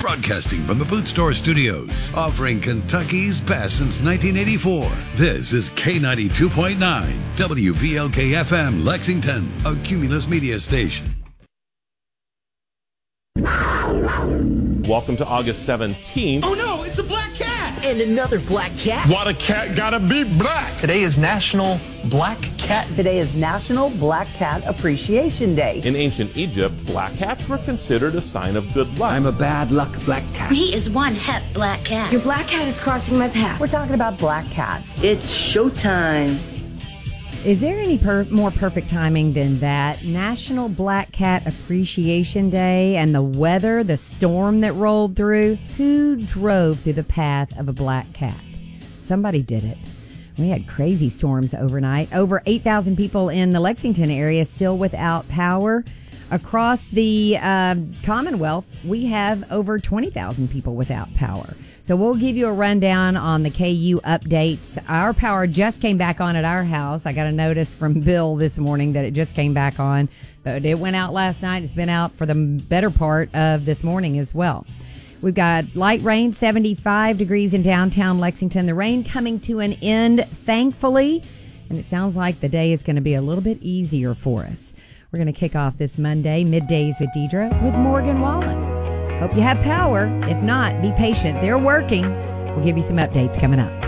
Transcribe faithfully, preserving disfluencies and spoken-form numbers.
Broadcasting from the Boot Store Studios, offering Kentucky's best since nineteen eighty-four. This is K ninety-two point nine, W V L K F M Lexington, a Cumulus media station. Welcome to August seventeenth. Oh no, it's a black cat! And another black cat. Why the cat gotta be black? Today is National Black Cat. Today is National Black Cat Appreciation Day. In ancient Egypt, black cats were considered a sign of good luck. I'm a bad luck black cat. He is one hep black cat. Your black cat is crossing my path. We're talking about black cats. It's showtime. Is there any per- more perfect timing than that? National Black Cat Appreciation Day and the weather, the storm that rolled through. Who drove through the path of a black cat? Somebody did it. We had crazy storms overnight. Over eight thousand people in the Lexington area still without power. Across the uh, Commonwealth, we have over twenty thousand people without power. So we'll give you a rundown on the K U updates. Our power just came back on at our house. I got a notice from Bill this morning that it just came back on. But it went out last night. It's been out for the better part of this morning as well. We've got light rain, seventy-five degrees in downtown Lexington. The rain coming to an end, thankfully. And it sounds like the day is going to be a little bit easier for us. We're going to kick off this Monday, Middays with Deidre, with Morgan Wallen. Hope you have power. If not, be patient. They're working. We'll give you some updates coming up.